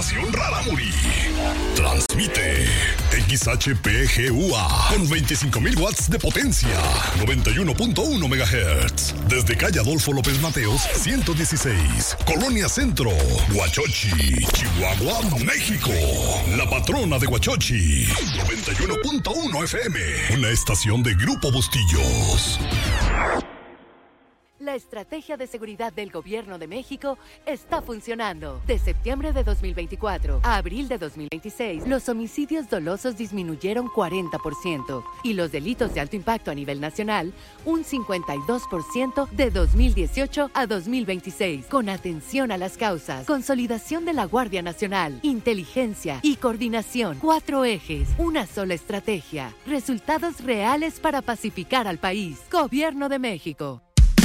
Estación Rarámuri. Transmite XHPGUA con 25,000 watts de potencia. 91.1 MHz. Desde calle Adolfo López Mateos, 116. Colonia Centro, Huachochi, Chihuahua, México. La patrona de Huachochi. 91.1 FM. Una estación de Grupo Bustillos. La estrategia de seguridad del Gobierno de México está funcionando. De septiembre de 2024 a abril de 2026, los homicidios dolosos disminuyeron 40% y los delitos de alto impacto a nivel nacional un 52% de 2018 a 2026. Con atención a las causas, consolidación de la Guardia Nacional, inteligencia y coordinación. 4 ejes, una sola estrategia. Resultados reales para pacificar al país. Gobierno de México.